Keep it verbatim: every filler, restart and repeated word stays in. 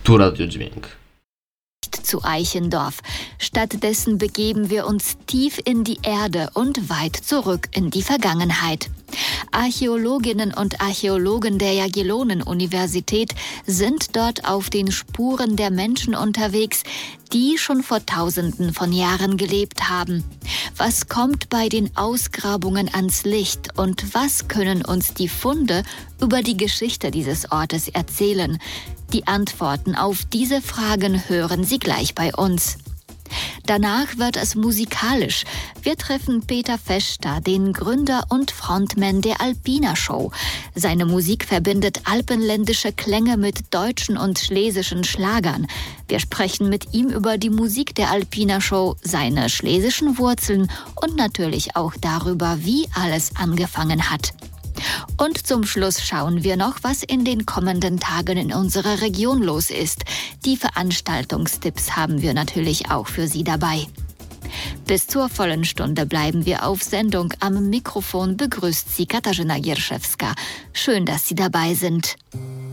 Tu Radiodźwięk. Zu Eichendorff. Stattdessen begeben wir uns tief in die Erde und weit zurück in die Vergangenheit. Archäologinnen und Archäologen der Jagiellonen-Universität sind dort auf den Spuren der Menschen unterwegs, die schon vor Tausenden von Jahren gelebt haben. Was kommt bei den Ausgrabungen ans Licht und was können uns die Funde über die Geschichte dieses Ortes erzählen? Die Antworten auf diese Fragen hören Sie gleich bei uns. Danach wird es musikalisch. Wir treffen Peter Festa, den Gründer und Frontman der Alpina Show. Seine Musik verbindet alpenländische Klänge mit deutschen und schlesischen Schlagern. Wir sprechen mit ihm über die Musik der Alpina Show, seine schlesischen Wurzeln und natürlich auch darüber, wie alles angefangen hat. Und zum Schluss schauen wir noch, was in den kommenden Tagen in unserer Region los ist. Die Veranstaltungstipps haben wir natürlich auch für Sie dabei. Bis zur vollen Stunde bleiben wir auf Sendung. Am Mikrofon begrüßt Sie Katarzyna Gierszewska. Schön, dass Sie dabei sind.